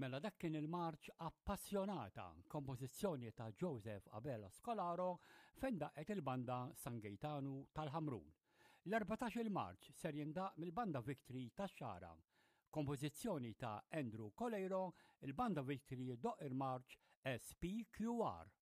Mela dak kien il-marċ appassjonata, kompożizzjoni ta' Joseph Abela Scolaro fejn daqqet il-banda San Gaetanu tal-Ħamrun. L-14 il-marċ ser jindaq mill-banda Victory tax-Xara. Kompożizzjoni ta' Andrew Coleiro, il-banda Victory doq il-marċ SPQR.